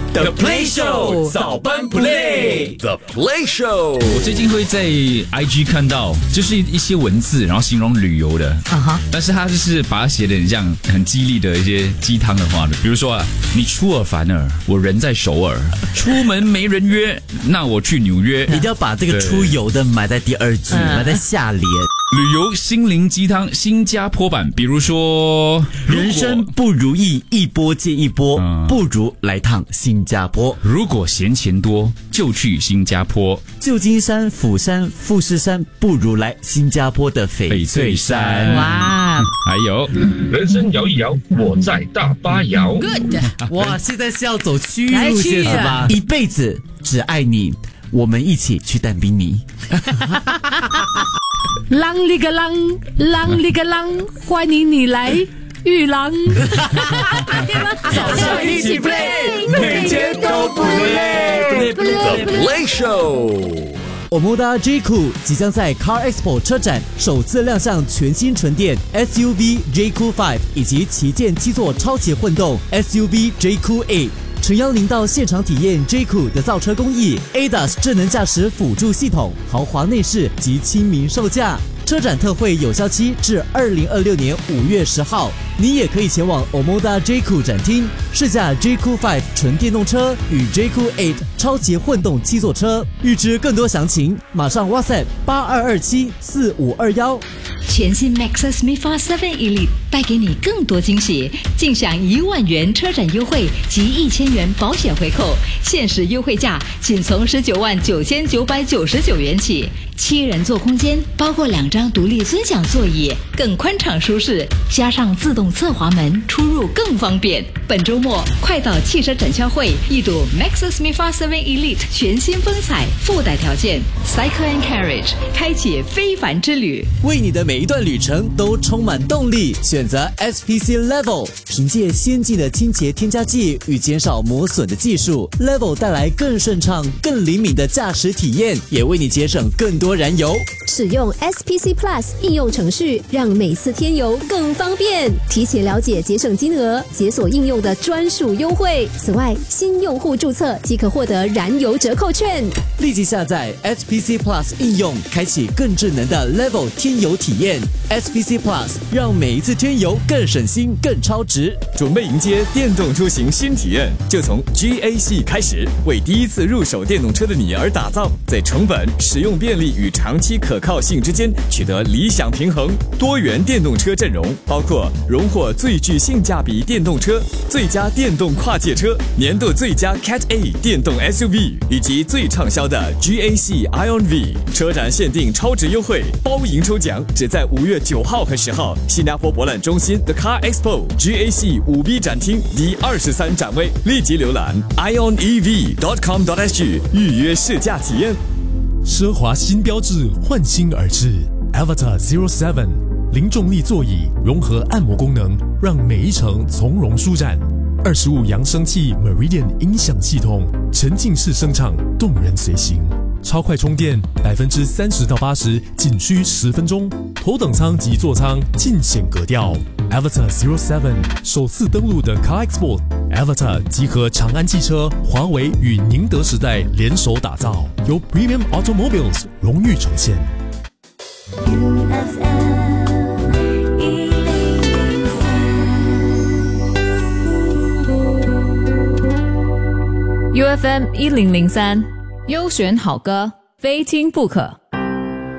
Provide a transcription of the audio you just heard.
The Play Show 早班 Play The Play Show。 我最近会在 IG 看到，就是一些文字，然后形容旅游的，但是他就是把它写得很像很激励的一些鸡汤的话的，比如说啊，你出尔反尔，我人在首尔，出门没人约，那我去纽约。 一定要把这个出游的埋在第二句，埋在下联。 旅游心灵鸡汤新加坡版，比如说人生不如意，一波接一波，不如来趟新加坡。 如果嫌钱多，就去新加坡。 旧金山、釜山、富士山，不如来新加坡的翡翠山。 哇！ 还有人生摇一摇，我在大巴摇。 Good！ 哇，现在是要走区域路线是吧？一辈子只爱你，我们一起去但宾尼。 啷里个啷，啷里个啷，欢迎你来玉郎。 早上一起 play， 每天都不累。 The Play Show。 Omoda J-Cool 即将在 Car Expo 车展首次亮相全新纯电 SUV J-Cool 5以及旗舰7座超级混动 SUV J-Cool 8。诚邀您到现场体验 J-Cool 的造车工艺、ADAS 智能驾驶辅助系统、豪华内饰及亲民售价。车展特惠有效期至2026年5月10号，你也可以前往 Omoda J-Cool 展厅试驾 J-Cool 5纯电动车与 J-Cool 8超级混动7座车。预知更多详情，马上 WhatsApp 82274521。 全新 Maxus MIFA 7 Elite 带给你更多惊喜，尽享1万元车展优惠及1000元保险回扣，限时优惠价仅从199999元起。7人座空间，包括2张独立尊享座椅，更宽敞舒适，加上自动侧滑门，出入更方便。本周末快到汽车展销会一睹 Maxus MIFA 7 Elite 全新风采，附带条件 Cycle and Carriage 开启非凡之旅， 为你的每一段旅程都充满动力。选择 SPC Level， 凭借先进的清洁添加剂与减少磨损的技术 ，Level 带来更顺畅、更灵敏的驾驶体验，也为你节省更多燃油。 使用 SPC Plus 应用程序，让每次添油更方便。提前了解节省金额，解锁应用的专属优惠。此外，新用户注册即可获得燃油折扣券。 立即下载 SPC Plus 应用，开启更智能的 Level 添油体验。SPC Plus 让每一次添油更省心、更超值。 准备迎接电动出行新体验，就从 GA 系开始，为第一次入手电动车的你而打造，在成本、使用便利与长期可靠性之间取得理想平衡。多元电动车阵容包括荣获最具性价比电动车、最佳电动跨界车、年度最佳 Cat A 电动 SUV 以及最畅销的 GAC Ion V。车展限定超值优惠，包赢抽奖，只在5月9号和10号，新加坡博览中心 The Car Expo GAC 5B 展厅第23展位，立即浏览 ionev.com.sg 预约试驾体验。 奢华新标志焕新而至 Avatar 07， 零重力座椅融合按摩功能，让每一程从容舒展。25扬声器 Meridian 音响系统，沉浸式声场，动人随行。超快充电，30%到80%仅需10分钟。头等舱及座舱尽显格调。Avatar 07首次登陆的 Car Expo。Avatar 集合长安汽车、华为与宁德时代联手打造，由 Premium Automobiles 荣誉呈现。 UFM 1003，优选好歌，非听不可。